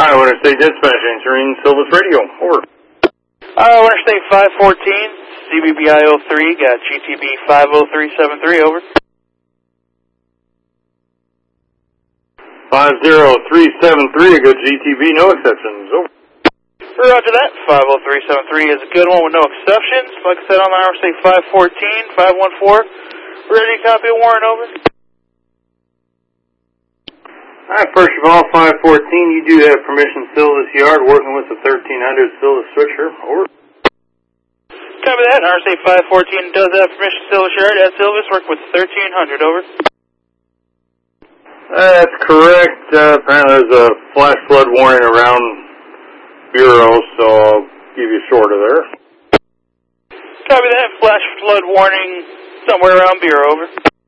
Iowa Interstate Dispatch answering Silvis Radio. Over. Iowa Interstate 514, CBBI 03, got GTB 50373, over. 50373, a good GTB, no exceptions. Over. Roger that. 50373 is a good one with no exceptions. Like I said on the Iowa Interstate 514, 514, ready to copy a warrant, over. Alright, first of all, 514, you do have permission Silvis Yard working with the 1300 Silvis Switcher. Over. Copy that. Interstate 514 does have permission Silvis Yard at Silvis, working with 1300, over. That's correct. Apparently there's a flash flood warning around Bureau, so I'll give you short of there. Copy that. Flash flood warning somewhere around Bureau, over.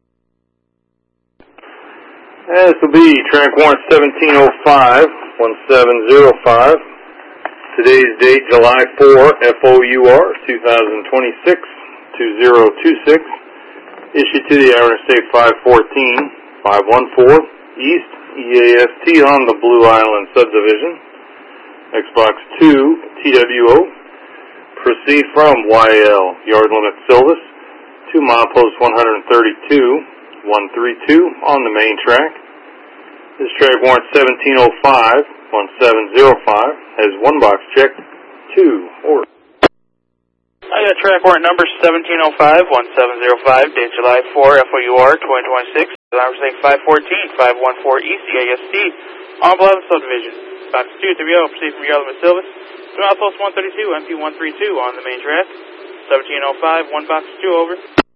This will be track warrant 1705, 1705. Today's date, July 4, FOUR, 2026, 2026. Issued to the Iowa Interstate 514, 514, East, EAST on the Blue Island Subdivision. Xbox 2, TWO. Proceed from YL, Yard Limit Silvis, to milepost 132. 132 on the main track. This track warrant 1705, 1705, has one box checked, 2, over. I got track warrant number 1705, 1705, date July 4, FOUR, 2026, Iowa State 514, 514 East, EAST, on Blue Island Subdivision. Box 2, TWO, proceed from Yard Limit Silvis, to milepost 132, MP 132 on the main track. 1705, one box 2, over.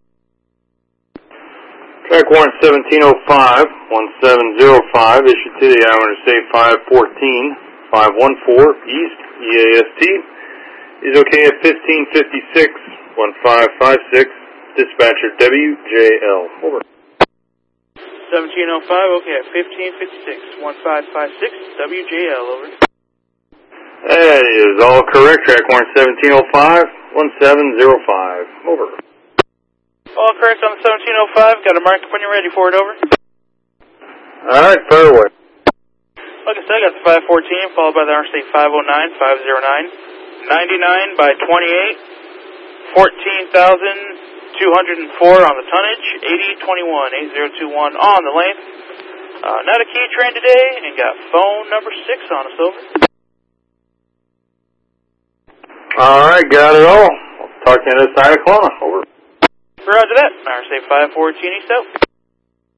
Track warrant 1705, 1705, issued to the Iowa Interstate 514, 514, East, EAST, is okay at 1556, 1556, dispatcher WJL, over. 1705, okay at 1556, 1556, WJL, over. That is all correct, track warrant 1705, 1705, over. All correct on the 1705. Got a mark when you're ready for it, over. Alright, fire away. Like I said, I got the 514, followed by the Interstate 509, 509, 99 by 28, 14,204 on the tonnage, 8021, 8021 on the length. Not a key train today, and got phone number 6 on us, over. Alright, got it all. I'll talk to you this side of Kelowna, over. Roger that. Interstate 514 East out.